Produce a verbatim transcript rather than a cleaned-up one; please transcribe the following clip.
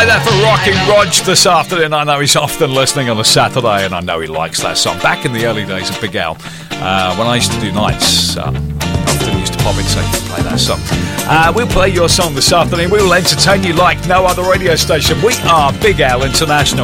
Play that for Rocking Rog this afternoon. I know he's often listening on a Saturday, and I know he likes that song. Back in the early days of Big Al, uh, when I used to do nights, uh, I often used to pop in and play that song. Uh, we'll play your song this afternoon. We will entertain you like no other radio station. We are Big Al International.